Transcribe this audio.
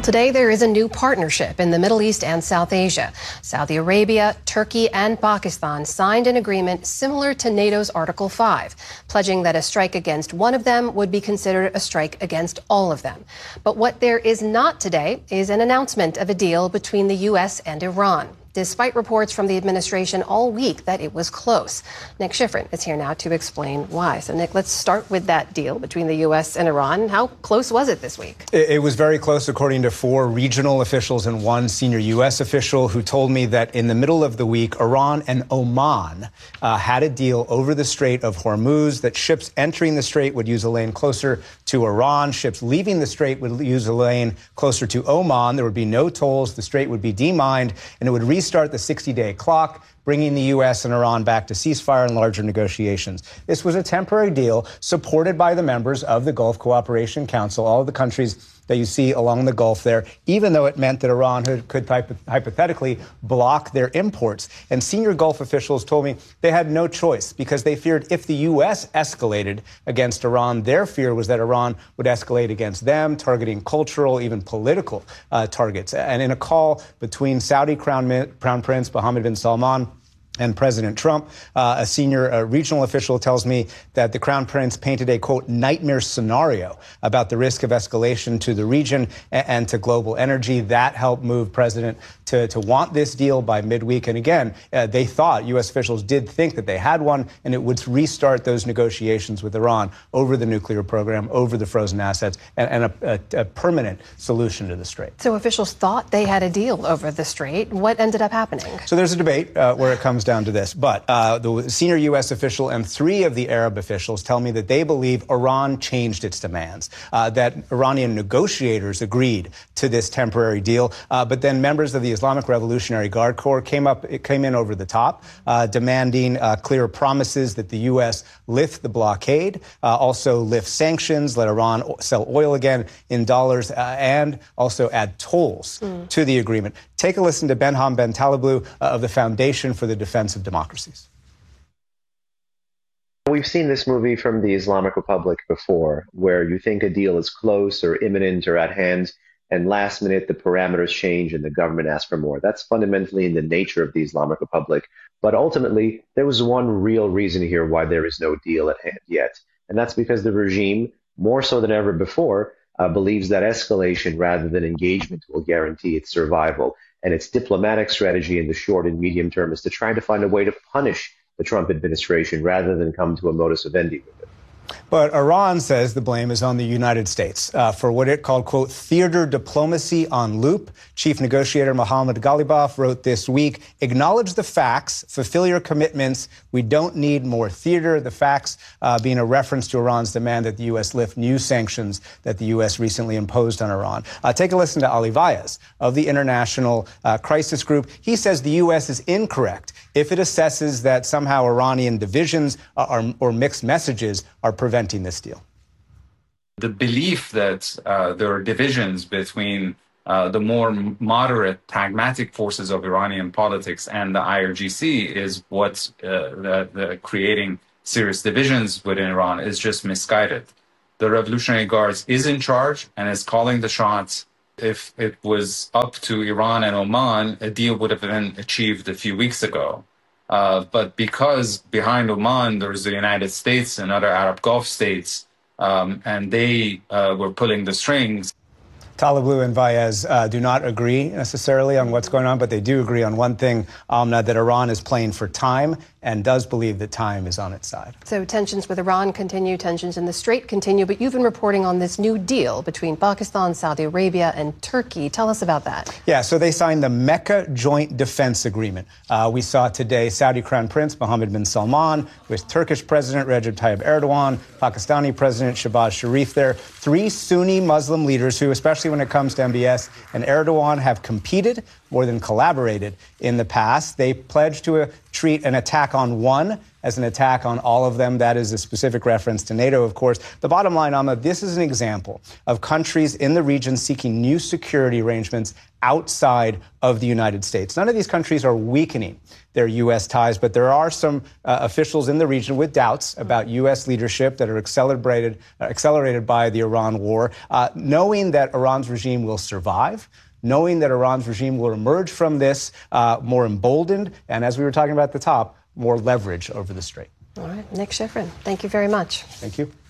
Today, there is a new partnership in the Middle East and South Asia. Saudi Arabia, Turkey, and Pakistan signed an agreement similar to NATO's Article 5, pledging that a strike against one of them would be considered a strike against all of them. But what there is not today is an announcement of a deal between the U.S. and Iran, despite reports from the administration all week that it was close. Nick Schifrin is here now to explain why. So, Nick, let's start with that deal between the U.S. and Iran. How close was it this week? It was very close, according to 4 regional officials and 1 senior U.S. official who told me that in the middle of the week, Iran and Oman had a deal over the Strait of Hormuz, that ships entering the strait would use a lane closer to Iran. Ships leaving the strait would use a lane closer to Oman. There would be no tolls. The strait would be demined, and it would restart the 60-day clock, bringing the U.S. and Iran back to ceasefire and larger negotiations. This was a temporary deal supported by the members of the Gulf Cooperation Council, all of the countries that you see along the Gulf there, even though it meant that Iran could hypothetically block their imports. And senior Gulf officials told me they had no choice because they feared if the U.S. escalated against Iran, their fear was that Iran would escalate against them, targeting cultural, even political targets. And in a call between Saudi Crown Prince Mohammed bin Salman and President Trump, a senior regional official tells me that the Crown Prince painted a, quote, nightmare scenario about the risk of escalation to the region and to global energy. That helped move President to want this deal by midweek. And again, they thought, U.S. officials did think that they had one, and it would restart those negotiations with Iran over the nuclear program, over the frozen assets, and a permanent solution to the strait. So officials thought they had a deal over the strait. What ended up happening? So there's a debate where it comes down to this. But the senior U.S. official and 3 of the Arab officials tell me that they believe Iran changed its demands, that Iranian negotiators agreed to this temporary deal. But then members of the Islamic Revolutionary Guard Corps came in over the top, demanding clear promises that the U.S. lift the blockade, also lift sanctions, let Iran sell oil again in dollars, and also add tolls to the agreement. Take a listen to Benham Ben Taleblu of the Foundation for the Defense of Democracies. We've seen this movie from the Islamic Republic before, where you think a deal is close or imminent or at hand, and last minute the parameters change and the government asks for more. That's fundamentally in the nature of the Islamic Republic. But ultimately, there was one real reason here why there is no deal at hand yet. And that's because the regime, more so than ever before, believes that escalation rather than engagement will guarantee its survival. And its diplomatic strategy in the short and medium term is to try to find a way to punish the Trump administration rather than come to a modus vivendi with it. But Iran says the blame is on the United States for what it called, quote, theater diplomacy on loop. Chief negotiator Mohammad Ghalibaf wrote this week, acknowledge the facts, fulfill your commitments. We don't need more theater. The facts being a reference to Iran's demand that the U.S. lift new sanctions that the U.S. recently imposed on Iran. Take a listen to Ali Vaez of the International Crisis Group. He says the U.S. is incorrect if it assesses that somehow Iranian divisions or mixed messages are preventing this deal. The belief that there are divisions between the more moderate, pragmatic forces of Iranian politics and the IRGC is what's creating serious divisions within Iran is just misguided. The Revolutionary Guards is in charge and is calling the shots. If it was up to Iran and Oman, a deal would have been achieved a few weeks ago. But because behind Oman, there's the United States and other Arab Gulf states, and they were pulling the strings. Taleblu and Vaez do not agree necessarily on what's going on, but they do agree on one thing, Amna, that Iran is playing for time and does believe that time is on its side. So tensions with Iran continue, tensions in the Strait continue, but you've been reporting on this new deal between Pakistan, Saudi Arabia, and Turkey. Tell us about that. Yeah, so they signed the Mecca Joint Defense Agreement. We saw today Saudi Crown Prince Mohammed bin Salman with Turkish President Recep Tayyip Erdogan, Pakistani President Shehbaz Sharif there. 3 Sunni Muslim leaders who, especially when it comes to MBS and Erdogan, have competed more than collaborated in the past. They pledged to treat an attack on one as an attack on all of them. That is a specific reference to NATO, of course. The bottom line, Ahmed, this is an example of countries in the region seeking new security arrangements outside of the United States. None of these countries are weakening their U.S. ties, but there are some officials in the region with doubts about U.S. leadership that are accelerated by the Iran war, knowing that Iran's regime will survive, knowing that Iran's regime will emerge from this more emboldened, and as we were talking about at the top, more leverage over the strait. All right, Nick Schifrin, thank you very much. Thank you.